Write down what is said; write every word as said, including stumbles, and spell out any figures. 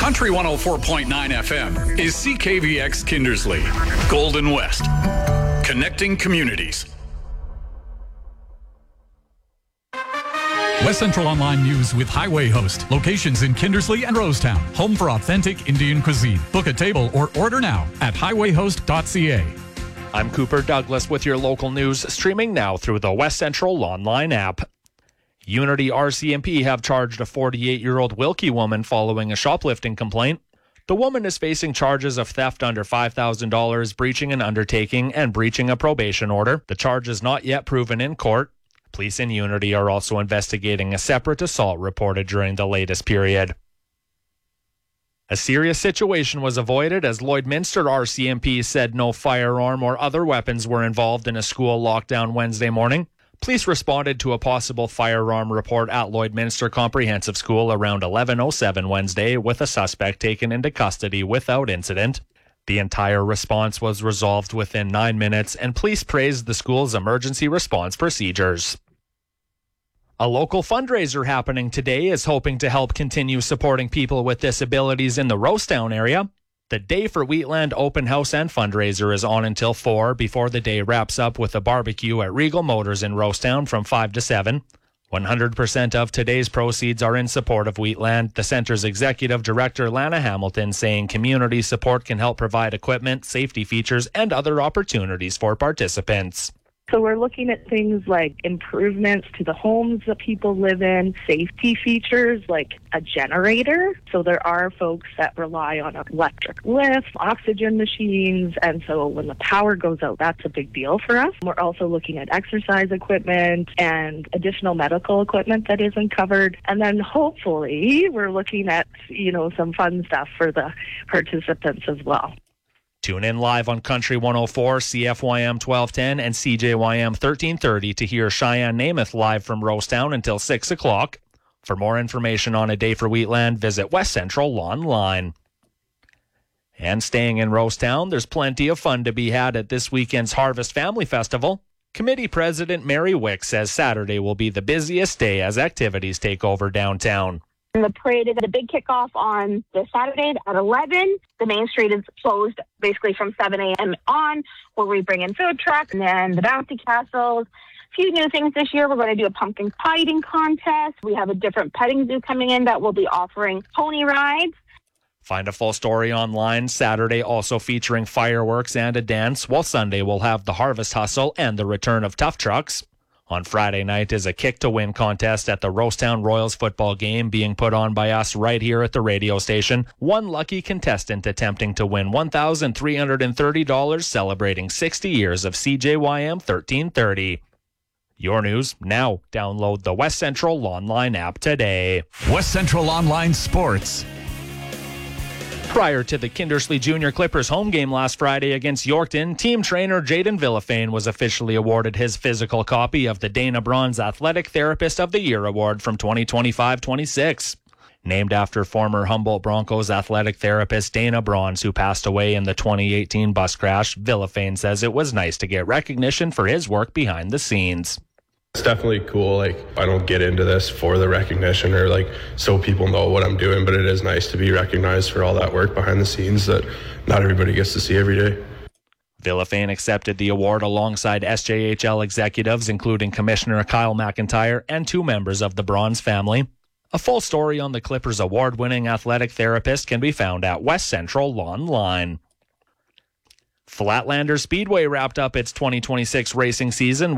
Country one oh four point nine F M is C K V X Kindersley, Golden West, connecting communities. West Central Online News with Highway Host. Locations in Kindersley and Rosetown. Home for authentic Indian cuisine. Book a table or order now at highway host dot c a. I'm Cooper Douglas with your local news, streaming now through the West Central Online app. Unity R C M P have charged a forty-eight-year-old Wilkie woman following a shoplifting complaint. The woman is facing charges of theft under five thousand dollars, breaching an undertaking, and breaching a probation order. The charge is not yet proven in court. Police in Unity are also investigating a separate assault reported during the latest period. A serious situation was avoided as Lloydminster R C M P said no firearm or other weapons were involved in a school lockdown Wednesday morning. Police responded to a possible firearm report at Lloydminster Comprehensive School around eleven oh seven Wednesday, with a suspect taken into custody without incident. The entire response was resolved within nine minutes, and police praised the school's emergency response procedures. A local fundraiser happening today is hoping to help continue supporting people with disabilities in the Rosetown area. The Day for Wheatland open house and fundraiser is on until four before the day wraps up with a barbecue at Regal Motors in Rosetown from five to seven. one hundred percent of today's proceeds are in support of Wheatland, the center's executive director Lana Hamilton saying community support can help provide equipment, safety features, and other opportunities for participants. So we're looking at things like improvements to the homes that people live in, safety features like a generator. So there are folks that rely on electric lifts, oxygen machines, and so when the power goes out, that's a big deal for us. We're also looking at exercise equipment and additional medical equipment that isn't covered. And then hopefully we're looking at, you know, some fun stuff for the participants as well. Tune in live on Country one oh four, C F Y M twelve ten, and C J Y M thirteen thirty to hear Cheyenne Namath live from Rosetown until six o'clock. For more information on A Day for Wheatland, visit West Central Online. And staying in Rosetown, there's plenty of fun to be had at this weekend's Harvest Family Festival. Committee President Mary Wick says Saturday will be the busiest day as activities take over downtown. And the parade is a big kickoff on the Saturday at eleven. The main street is closed basically from seven a.m. on, where we bring in food trucks and then the bouncy castles. A few new things this year. We're going to do a pumpkin pie eating contest. We have a different petting zoo coming in that will be offering pony rides. Find a full story online. Saturday also featuring fireworks and a dance, while Sunday will have the Harvest Hustle and the return of Tough Trucks. On Friday night is a kick-to-win contest at the Rosetown Royals football game being put on by us right here at the radio station. One lucky contestant attempting to win one thousand three hundred thirty dollars, celebrating sixty years of C J Y M thirteen thirty. Your news now. Download the West Central Online app today. West Central Online Sports. Prior to the Kindersley Junior Clippers home game last Friday against Yorkton, team trainer Jaden Villafane was officially awarded his physical copy of the Dana Bronze Athletic Therapist of the Year Award from twenty twenty-five twenty-six. Named after former Humboldt Broncos athletic therapist Dana Bronze, who passed away in the twenty eighteen bus crash, Villafane says it was nice to get recognition for his work behind the scenes. It's definitely cool. Like, I don't get into this for the recognition or like so people know what I'm doing, but it is nice to be recognized for all that work behind the scenes that not everybody gets to see every day. Villafane accepted the award alongside S J H L executives, including Commissioner Kyle McIntyre and two members of the Bronze family. A full story on the Clippers' award-winning athletic therapist can be found at West Central Online. Flatlander Speedway wrapped up its twenty twenty-six racing season